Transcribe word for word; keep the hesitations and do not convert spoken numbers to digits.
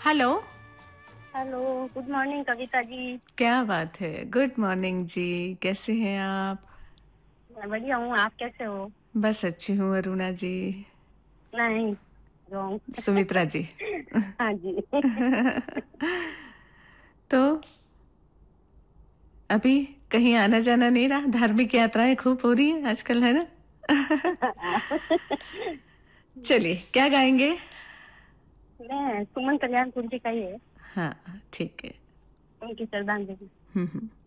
Hello. Hello. Good morning Kavita ji. क्या बात है, गुड मॉर्निंग जी। कैसे हैं आप? मैं बढ़िया हूँ, आप कैसे हो? बस अच्छी हूँ अरुणा जी। नहीं, रॉन्ग। सुमित्रा जी। हाँ जी। तो अभी कहीं आना जाना नहीं रहा, धार्मिक यात्राएं खूब हो रही है आजकल, है ना? चलिए, क्या गाएंगे? मैं सुमन कल्याणपुर जी का ही है, हाँ, ठीक है। उनकी श्रद्धांजलि। हम्म हम्म।